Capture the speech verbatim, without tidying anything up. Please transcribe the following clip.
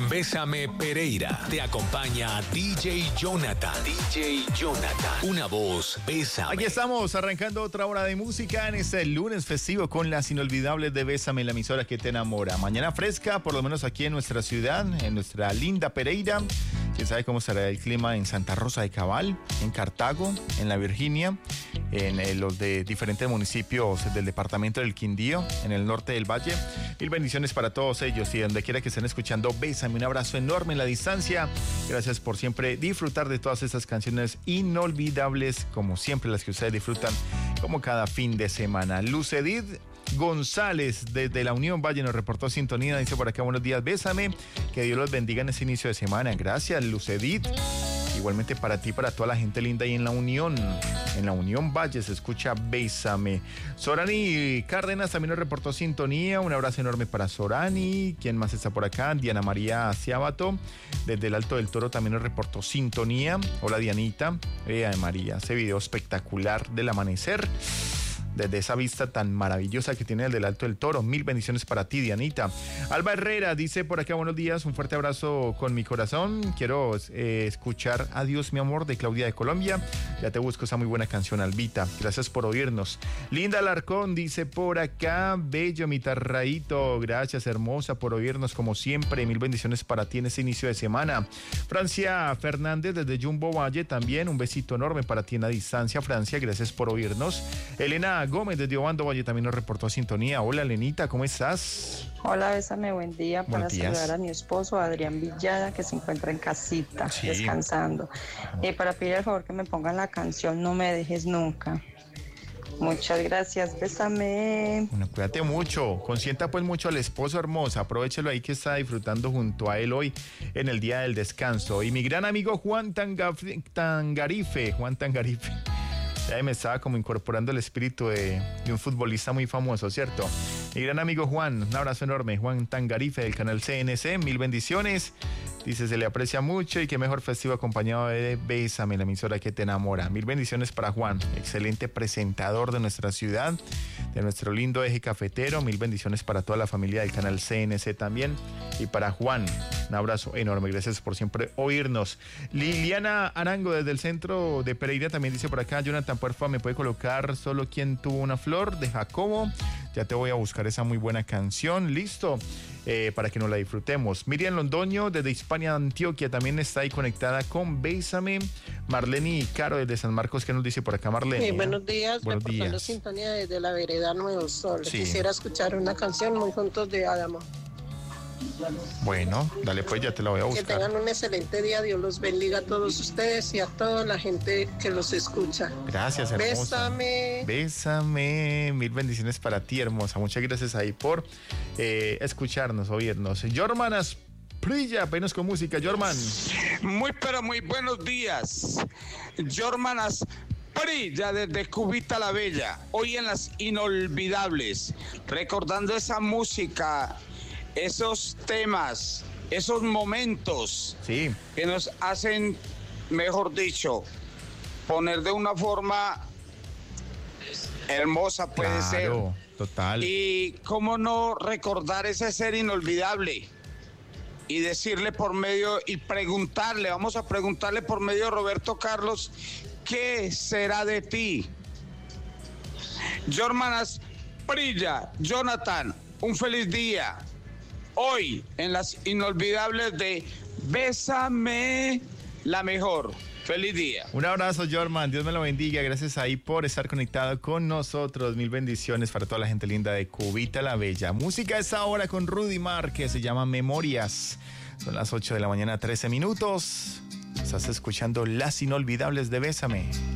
En Bésame Pereira te acompaña D J Jonathan. D J Jonathan. Una voz, Bésame. Aquí estamos arrancando otra hora de música en este lunes festivo con las inolvidables de Bésame, la emisora que te enamora. Mañana fresca, por lo menos aquí en nuestra ciudad, en nuestra linda Pereira. Quién sabe cómo será el clima en Santa Rosa de Cabal, en Cartago, en la Virginia, en eh, los de diferentes municipios del departamento del Quindío, en el norte del Valle. Mil bendiciones para todos ellos y donde quiera que estén escuchando, Bésame, un abrazo enorme en la distancia. Gracias por siempre disfrutar de todas estas canciones inolvidables, como siempre las que ustedes disfrutan, como cada fin de semana. Lucedid González desde la Unión Valle nos reportó sintonía, dice por acá: buenos días, Bésame, que Dios los bendiga en este inicio de semana. Gracias, Lucedid. Igualmente para ti, para toda la gente linda ahí en la Unión, en la Unión Valle se escucha Bésame. Sorani Cárdenas también nos reportó sintonía, un abrazo enorme para Sorani. ¿Quién más está por acá? Diana María Ciabato, desde el Alto del Toro también nos reportó sintonía. Hola Dianita, eh, María, ese video espectacular del amanecer, desde esa vista tan maravillosa que tiene el del Alto del Toro. Mil bendiciones para ti, Dianita. Alba Herrera dice por acá: buenos días, un fuerte abrazo con mi corazón. Quiero eh, escuchar Adiós mi amor de Claudia de Colombia. Ya te busco esa muy buena canción, Albita. Gracias por oírnos. Linda Alarcón dice por acá: bello mi tarraíto. Gracias, hermosa, por oírnos como siempre. Mil bendiciones para ti en este inicio de semana. Francia Fernández desde Jumbo Valle también. Un besito enorme para ti en la distancia, Francia. Gracias por oírnos. Elena Gómez desde Obando Valle también nos reportó sintonía. Hola, Lenita, ¿cómo estás? Hola, Bésame, buen día. Buen para días. saludar a mi esposo Adrián Villada, que se encuentra en casita, Sí. descansando. Y para pedir el favor que me pongan la canción No me dejes nunca. Muchas gracias, Bésame. Bueno, cuídate mucho, consienta pues mucho al esposo, hermosa, aprovechelo ahí que está disfrutando junto a él hoy en el día del descanso. Y mi gran amigo Juan Tangaf- Tangarife, Juan Tangarife, ya me estaba como incorporando el espíritu de, de un futbolista muy famoso, ¿cierto? Mi gran amigo Juan, un abrazo enorme, Juan Tangarife del canal C N C, mil bendiciones. Dice, se le aprecia mucho y qué mejor festivo acompañado de Bésame, la emisora que te enamora. Mil bendiciones para Juan, excelente presentador de nuestra ciudad, de nuestro lindo eje cafetero. Mil bendiciones para toda la familia del canal C N C también. Y para Juan, un abrazo enorme, gracias por siempre oírnos. Liliana Arango desde el centro de Pereira también dice por acá: Jonathan, porfa, ¿me puede colocar Solo quien tuvo una flor de Jacobo? Ya te voy a buscar esa muy buena canción, listo, eh, para que nos la disfrutemos. Miriam Londoño desde Hispania, Antioquia, también está ahí conectada con Bésame. Marlene Caro desde San Marcos, ¿qué nos dice por acá, Marlene? Sí, buenos días, Buenos reportando días. sintonía desde la vereda Nuevo Sol. Sí. Quisiera escuchar una canción Muy Juntos de Adamo. Bueno, dale pues, ya te la voy a Que buscar. tengan un excelente día, Dios los bendiga a todos ustedes y a toda la gente que los escucha. Gracias, hermosa. Bésame. Bésame, mil bendiciones para ti, hermosa. Muchas gracias ahí por eh, escucharnos, oírnos. Jorman Asprilla, apenas con música, Jorman. Muy pero muy buenos días. Jorman Asprilla desde Cubita la Bella. Hoy en las inolvidables, recordando esa música, esos temas, esos momentos Sí. que nos hacen, mejor dicho, poner de una forma hermosa, puede Claro, ser. total. Y cómo no recordar ese ser inolvidable y decirle por medio y preguntarle, vamos a preguntarle por medio de Roberto Carlos, ¿qué será de ti? Jorman Asprilla, Jonathan, un feliz día. Hoy en las inolvidables de Bésame, la mejor. Feliz día. Un abrazo, Jorman, Dios me lo bendiga, gracias ahí por estar conectado con nosotros, mil bendiciones para toda la gente linda de Cubita la Bella. Música a esta hora con Rudy Mar, que se llama Memorias. Son las ocho de la mañana, trece minutos. Estás escuchando las inolvidables de Bésame.